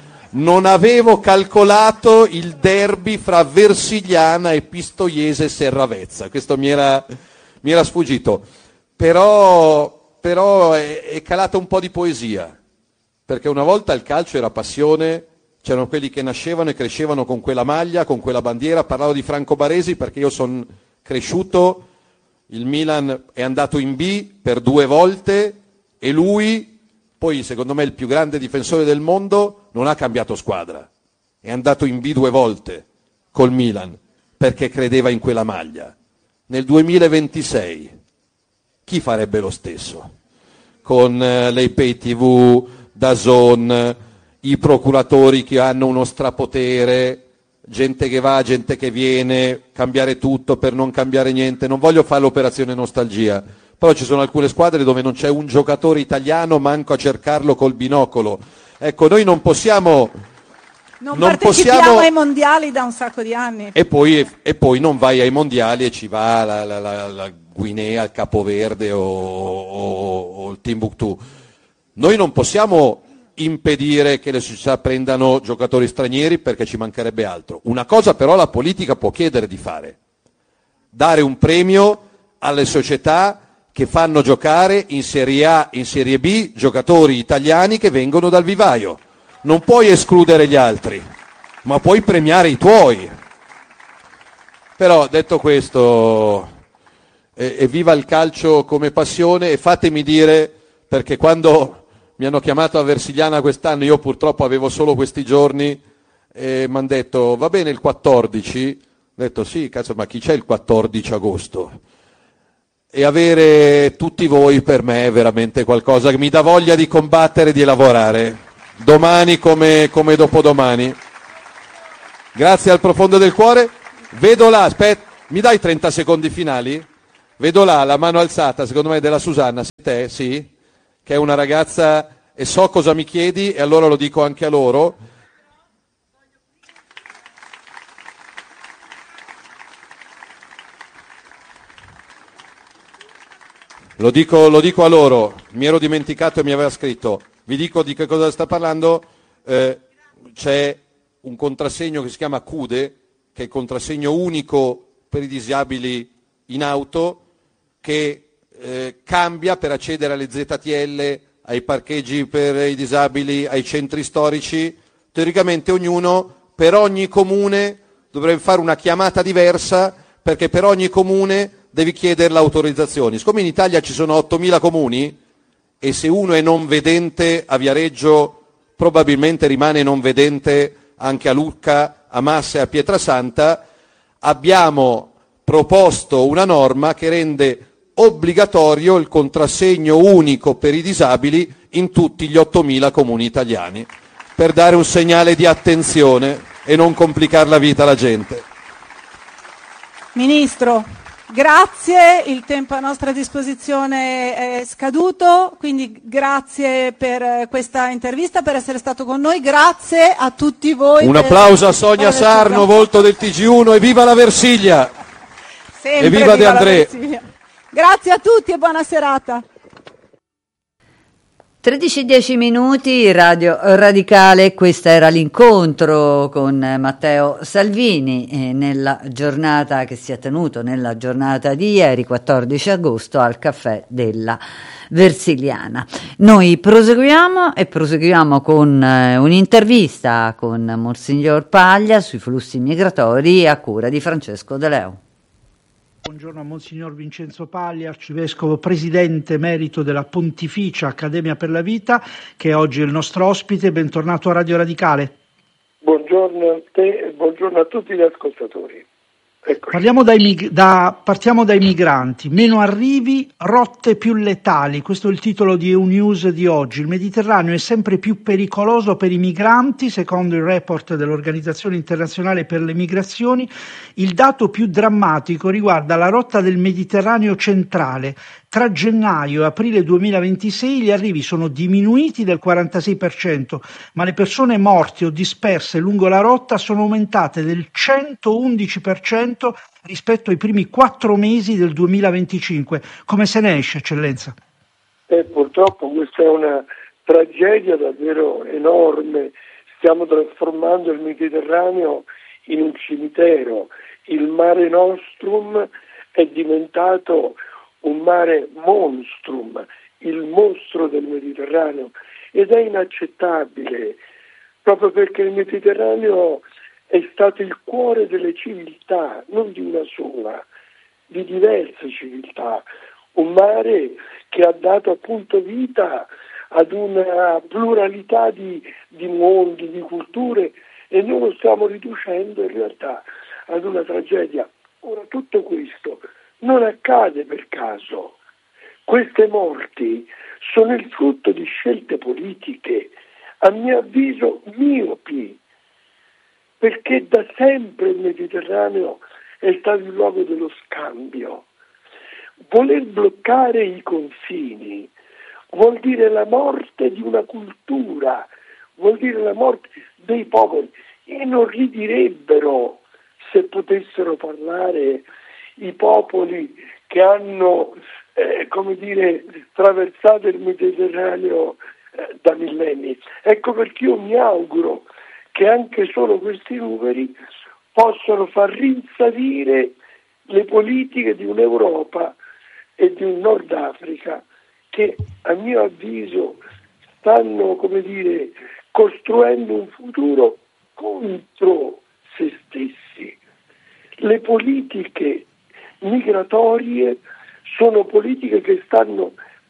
Speaker 1: calcolato il derby fra Versigliana e Pistoiese-Serravezza, questo mi era sfuggito, però è calata un po' di poesia, perché una volta il calcio era passione. C'erano quelli che nascevano e crescevano con quella maglia, con quella bandiera. Parlavo di Franco Baresi perché io sono cresciuto, il Milan è andato in B per 2 volte e lui, poi secondo me il più grande difensore del mondo, non ha cambiato squadra. È andato in B 2 volte col Milan perché credeva in quella maglia. Nel 2026 chi farebbe lo stesso? Con le pay TV, DAZN, i procuratori che hanno uno strapotere, gente che va, gente che viene, cambiare tutto per non cambiare niente. Non voglio fare l'operazione nostalgia, però ci sono alcune squadre dove non c'è un giocatore italiano, manco a cercarlo col binocolo. Ecco, noi non possiamo...
Speaker 2: Non partecipiamo ai mondiali da un sacco di anni.
Speaker 1: E poi non vai ai mondiali e ci va la Guinea, il Capoverde o il Timbuktu. Noi non possiamo impedire che le società prendano giocatori stranieri, perché ci mancherebbe altro. Una cosa però la politica può chiedere di fare: dare un premio alle società che fanno giocare in Serie A, in Serie B, giocatori italiani che vengono dal vivaio. Non puoi escludere gli altri, ma puoi premiare i tuoi. Però detto questo, evviva il calcio come passione, e fatemi dire, perché quando mi hanno chiamato a Versigliana quest'anno, io purtroppo avevo solo questi giorni, e mi hanno detto va bene il 14, ho detto sì, cazzo, ma chi c'è il 14 agosto? E avere tutti voi per me è veramente qualcosa che mi dà voglia di combattere e di lavorare, domani come dopodomani. Grazie al profondo del cuore. Vedo là, aspetta, mi dai 30 secondi finali? Vedo là la mano alzata, secondo me della Susanna, sei te? Sì? Che è una ragazza, e so cosa mi chiedi, e allora lo dico anche a loro. Lo dico a loro, mi ero dimenticato e mi aveva scritto. Vi dico di che cosa sta parlando. C'è un contrassegno che si chiama CUDE, che è il contrassegno unico per i disabili in auto, che cambia per accedere alle ZTL, ai parcheggi per i disabili, ai centri storici. Teoricamente ognuno, per ogni comune, dovrebbe fare una chiamata diversa, perché per ogni comune devi chiedere l'autorizzazione. Siccome in Italia ci sono 8.000 comuni, e se uno è non vedente a Viareggio probabilmente rimane non vedente anche a Lucca, a Massa e a Pietrasanta, abbiamo proposto una norma che rende obbligatorio il contrassegno unico per i disabili in tutti gli 8.000 comuni italiani, per dare un segnale di attenzione e non complicare la vita alla gente.
Speaker 2: Ministro, grazie, il tempo a nostra disposizione è scaduto, quindi grazie per questa intervista, per essere stato con noi, grazie a tutti voi.
Speaker 1: Un applauso a Sonia Sarno, volto del TG1, e viva la Versiglia!
Speaker 2: Sempre
Speaker 1: e viva De André!
Speaker 2: Grazie a tutti e buona serata.
Speaker 3: 13:10 minuti, Radio Radicale, questo era l'incontro con Matteo Salvini nella giornata che si è tenuto, nella giornata di ieri, 14 agosto, al caffè della Versiliana. Noi proseguiamo con un'intervista con Monsignor Paglia sui flussi migratori a cura di Francesco De Leo.
Speaker 4: Buongiorno a Monsignor Vincenzo Paglia, arcivescovo presidente emerito della Pontificia Accademia per la Vita, che oggi è il nostro ospite. Bentornato a Radio Radicale.
Speaker 5: Buongiorno a te e buongiorno a tutti gli ascoltatori.
Speaker 4: Partiamo dai migranti. Meno arrivi, rotte più letali. Questo è il titolo di News di oggi. Il Mediterraneo è sempre più pericoloso per i migranti, secondo il report dell'Organizzazione Internazionale per le Migrazioni. Il dato più drammatico riguarda la rotta del Mediterraneo centrale. Tra gennaio e aprile 2026 gli arrivi sono diminuiti del 46%, ma le persone morte o disperse lungo la rotta sono aumentate del 111% rispetto ai primi 4 mesi del 2025. Come se ne esce, Eccellenza?
Speaker 5: Purtroppo questa è una tragedia davvero enorme. Stiamo trasformando il Mediterraneo in un cimitero. Il Mare Nostrum è diventato un mare monstrum, il mostro del Mediterraneo, ed è inaccettabile, proprio perché il Mediterraneo è stato il cuore delle civiltà, non di una sola, di diverse civiltà, un mare che ha dato appunto vita ad una pluralità di mondi, di culture, e noi lo stiamo riducendo in realtà ad una tragedia. Ora, tutto questo non accade per caso. Queste morti sono il frutto di scelte politiche, a mio avviso miopi, perché da sempre il Mediterraneo è stato il luogo dello scambio. Voler bloccare i confini vuol dire la morte di una cultura, vuol dire la morte dei popoli, e non ridirebbero se potessero parlare i popoli che hanno traversato il Mediterraneo da millenni. Ecco perché io mi auguro che anche solo questi numeri possano far rinsavire le politiche di un'Europa e di un Nord Africa che, a mio avviso, stanno costruendo un futuro contro se stessi. Le politiche migratorie sono politiche che stanno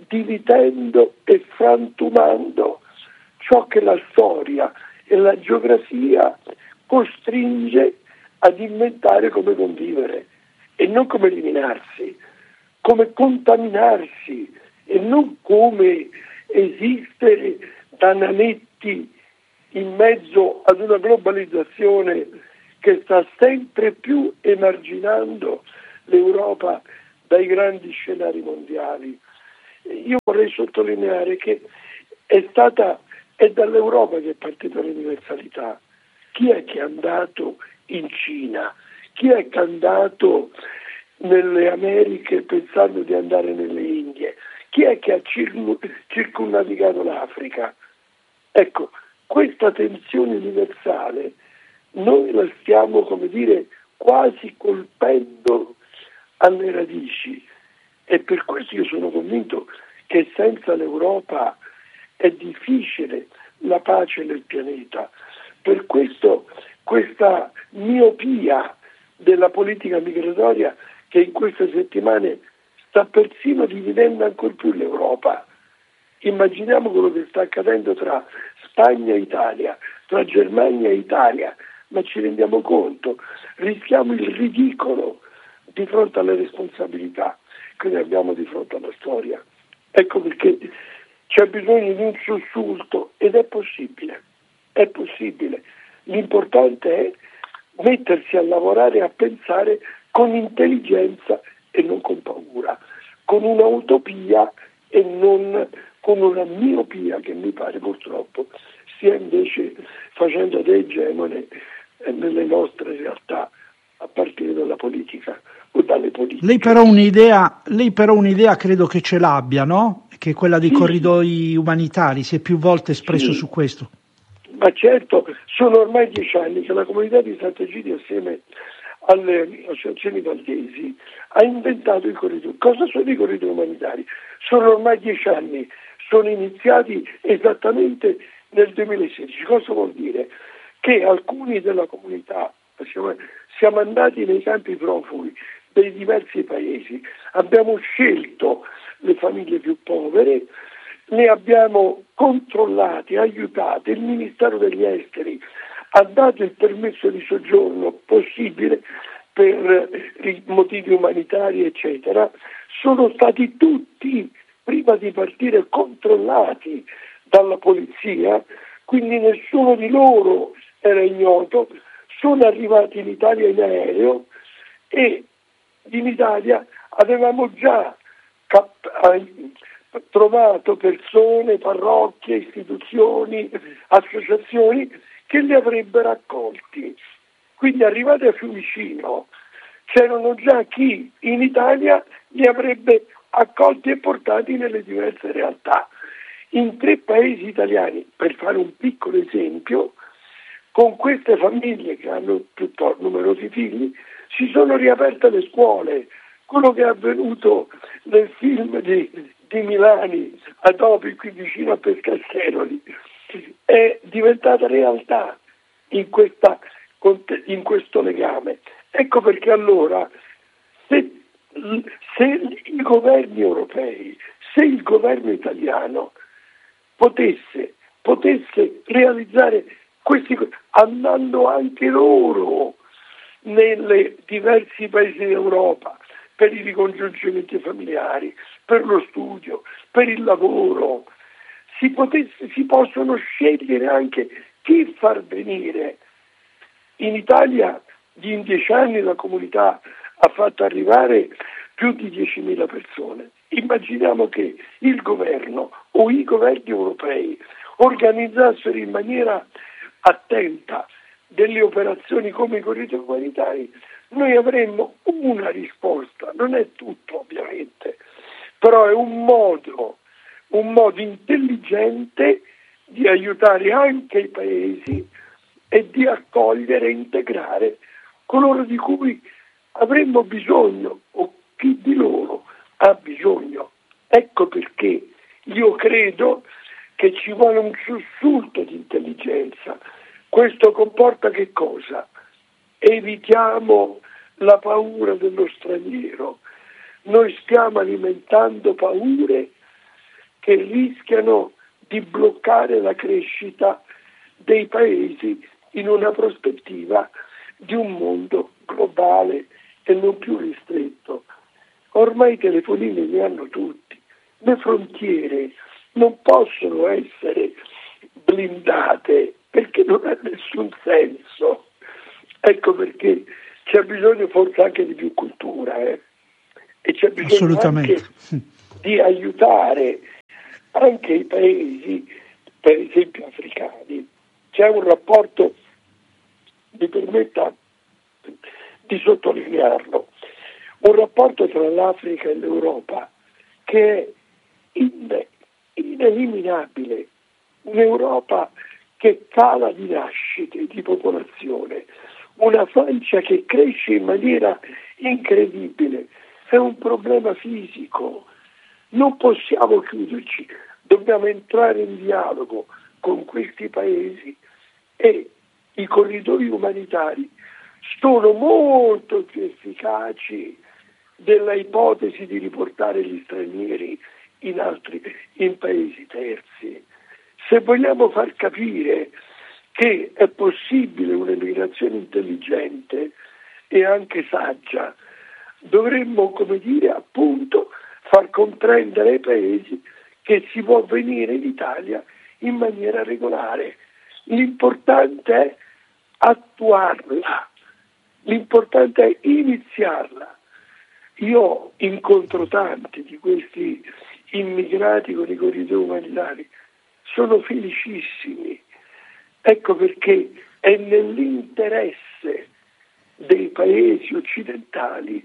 Speaker 5: dividendo e frantumando ciò che la storia e la geografia costringe ad inventare come convivere e non come eliminarsi, come contaminarsi e non come esistere da nanetti in mezzo ad una globalizzazione che sta sempre più emarginando l'Europa dai grandi scenari mondiali. Io vorrei sottolineare che è dall'Europa che è partita l'universalità. Chi è che è andato in Cina? Chi è che è andato nelle Americhe pensando di andare nelle Indie? Chi è che ha circumnavigato l'Africa? Ecco, questa tensione universale noi la stiamo, quasi colpendo alle radici, e per questo io sono convinto che senza l'Europa è difficile la pace nel pianeta. Per questo questa miopia della politica migratoria che in queste settimane sta persino dividendo ancor più l'Europa. Immaginiamo quello che sta accadendo tra Spagna e Italia, tra Germania e Italia, ma ci rendiamo conto, rischiamo il ridicolo di fronte alle responsabilità che noi abbiamo di fronte alla storia. Ecco perché c'è bisogno di un sussulto ed è possibile. L'importante è mettersi a lavorare e a pensare con intelligenza e non con paura, con un'utopia e non con una miopia che mi pare purtroppo stia invece facendo da egemone nelle nostre realtà, a partire dalla politica o dalle politiche.
Speaker 4: Lei però un'idea credo che ce l'abbia, no? Che è quella dei corridoi umanitari, si è più volte espresso su questo.
Speaker 5: Ma certo, sono ormai 10 anni che la comunità di Sant'Egidio assieme alle associazioni valdesi ha inventato i corridoi. Cosa sono i corridoi umanitari? Sono ormai 10 anni, sono iniziati esattamente nel 2016. Cosa vuol dire? Che alcuni della comunità, siamo andati nei campi profughi dei diversi paesi, abbiamo scelto le famiglie più povere, le abbiamo controllate, aiutate, il Ministero degli Esteri ha dato il permesso di soggiorno possibile per i motivi umanitari, eccetera. Sono stati tutti, prima di partire, controllati dalla polizia, quindi nessuno di loro era ignoto. Sono arrivati in Italia in aereo e in Italia avevamo già trovato persone, parrocchie, istituzioni, associazioni che li avrebbero accolti. Quindi arrivati a Fiumicino c'erano già chi in Italia li avrebbe accolti e portati nelle diverse realtà. In 3 paesi italiani, per fare un piccolo esempio, con queste famiglie che hanno piuttosto numerosi figli, si sono riaperte le scuole. Quello che è avvenuto nel film di Milani, a Topi, qui vicino a Pescasseroli, è diventata realtà in questo legame. Ecco perché allora, se i governi europei, se il governo italiano potesse realizzare questi, andando anche loro nei diversi paesi d'Europa per i ricongiungimenti familiari, per lo studio, per il lavoro, si possono scegliere anche chi far venire. In Italia in 10 anni la comunità ha fatto arrivare più di 10.000 persone. Immaginiamo che il governo o i governi europei organizzassero in maniera attenta delle operazioni come i corridoi umanitari, noi avremmo una risposta, non è tutto ovviamente, però è un modo intelligente di aiutare anche i paesi e di accogliere e integrare coloro di cui avremmo bisogno o chi di loro ha bisogno. Ecco perché io credo che ci vuole un sussulto di intelligenza. Questo comporta che cosa? Evitiamo la paura dello straniero. Noi stiamo alimentando paure che rischiano di bloccare la crescita dei paesi in una prospettiva di un mondo globale e non più ristretto. Ormai i telefonini li hanno tutti, le frontiere non possono essere blindate perché non ha nessun senso. Ecco perché c'è bisogno forse anche di più cultura e c'è bisogno anche di aiutare anche i paesi, per esempio africani. C'è un rapporto, mi permetta di sottolinearlo, un rapporto tra l'Africa e l'Europa che è ineliminabile. Un'Europa che cala di nascite, di popolazione, una Francia che cresce in maniera incredibile, è un problema fisico. Non possiamo chiuderci, dobbiamo entrare in dialogo con questi paesi e i corridoi umanitari sono molto più efficaci della ipotesi di riportare gli stranieri in paesi terzi. Se vogliamo far capire che è possibile un'emigrazione intelligente e anche saggia, dovremmo, appunto, far comprendere ai paesi che si può venire in Italia in maniera regolare. L'importante è attuarla, l'importante è iniziarla. Io incontro tanti di questi immigrati con i corridoi umanitari, sono felicissimi. Ecco perché è nell'interesse dei paesi occidentali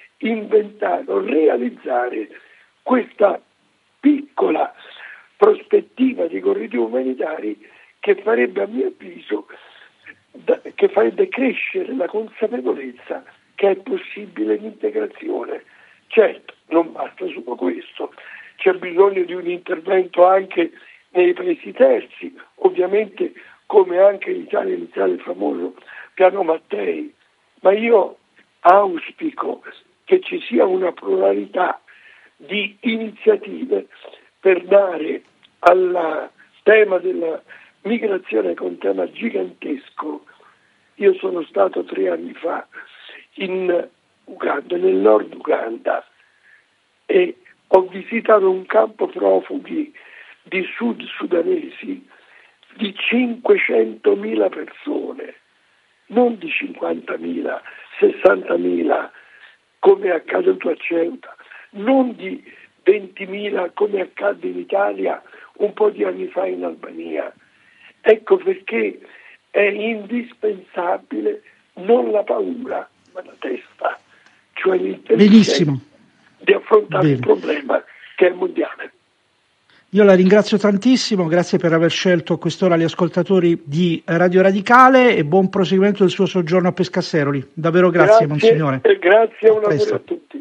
Speaker 5: realizzare questa piccola prospettiva di corridoi umanitari che farebbe, a mio avviso, che farebbe crescere la consapevolezza che è possibile l'integrazione. Certo, non basta solo questo, c'è bisogno di un intervento anche nei paesi terzi, ovviamente come anche in Italia iniziale il famoso piano Mattei, ma io auspico che ci sia una pluralità di iniziative per dare al tema della migrazione, che è un tema gigantesco. Io sono stato 3 anni fa in Uganda, nel nord Uganda, e ho visitato un campo profughi di sud sudanesi di 500.000 persone, non di 50.000, 60.000 come è accaduto a Ceuta, non di 20.000 come accadde in Italia un po' di anni fa in Albania. Ecco perché è indispensabile non la paura, ma la testa, cioè l'intelligenza di affrontare il problema che è mondiale.
Speaker 4: Io la ringrazio tantissimo, grazie per aver scelto a quest'ora gli ascoltatori di Radio Radicale e buon proseguimento del suo soggiorno a Pescasseroli. Davvero grazie Monsignore.
Speaker 5: Grazie, un lavoro a tutti.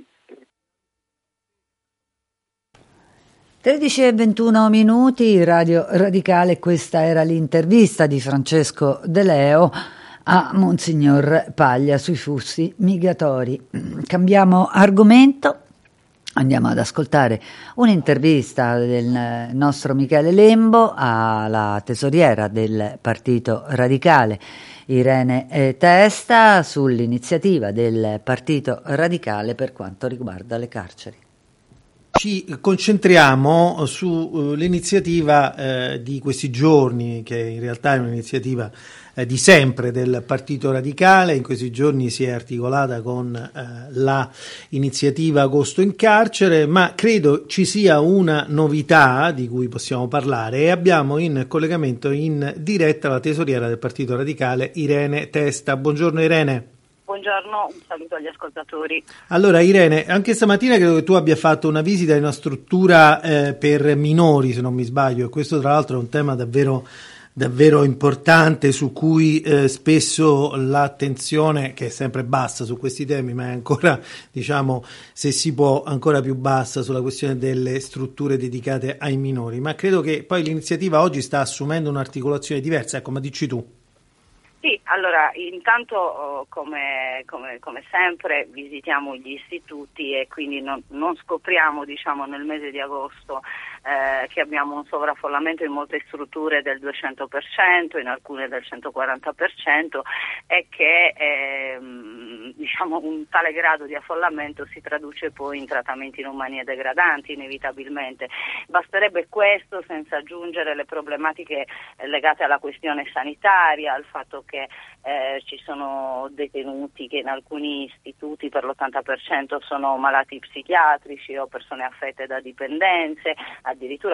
Speaker 3: 13:21 Radio Radicale, questa era l'intervista di Francesco De Leo a Monsignor Paglia sui flussi migratori. Cambiamo argomento. Andiamo ad ascoltare un'intervista del nostro Michele Lembo alla tesoriera del Partito Radicale, Irene Testa, sull'iniziativa del Partito Radicale per quanto riguarda le carceri.
Speaker 6: Ci concentriamo sull'iniziativa di questi giorni, che in realtà è un'iniziativa di sempre del Partito Radicale. In questi giorni si è articolata con la iniziativa Agosto in carcere, ma credo ci sia una novità di cui possiamo parlare e abbiamo in collegamento in diretta la tesoriera del Partito Radicale, Irene Testa. Buongiorno Irene.
Speaker 7: Buongiorno, un saluto agli ascoltatori.
Speaker 6: Allora Irene, anche stamattina credo che tu abbia fatto una visita in una struttura per minori, se non mi sbaglio, e questo tra l'altro è un tema davvero importante su cui spesso l'attenzione, che è sempre bassa su questi temi, ma è ancora, diciamo, se si può, ancora più bassa sulla questione delle strutture dedicate ai minori. Ma credo che poi l'iniziativa oggi sta assumendo un'articolazione diversa, ecco, ma dici tu.
Speaker 7: Sì, allora intanto come sempre visitiamo gli istituti e quindi non scopriamo, diciamo, nel mese di agosto che abbiamo un sovraffollamento in molte strutture del 200%, in alcune del 140%, e che diciamo un tale grado di affollamento si traduce poi in trattamenti inumani e degradanti inevitabilmente. Basterebbe questo senza aggiungere le problematiche legate alla questione sanitaria, al fatto che ci sono detenuti che in alcuni istituti per l'80% sono malati psichiatrici o persone affette da dipendenze, addirittura